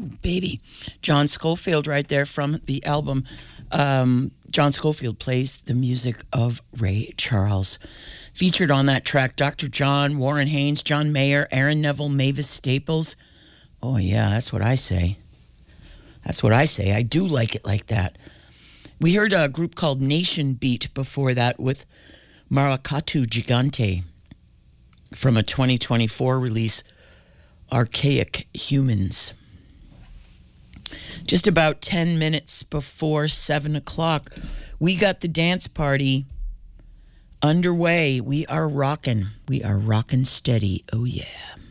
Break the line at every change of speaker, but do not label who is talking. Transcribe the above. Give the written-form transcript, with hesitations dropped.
baby. John Scofield right there from the album. John Scofield plays the music of Ray Charles. Featured on that track, Dr. John, Warren Haynes, John Mayer, Aaron Neville, Mavis Staples. Oh, yeah, that's what I say. That's what I say. I do like it like that. We heard a group called Nation Beat before that with Maracatu Gigante from a 2024 release, Archaic Humans. Just about 10 minutes before 7 o'clock, we got the dance party underway. We are rocking. We are rocking steady. Oh, yeah.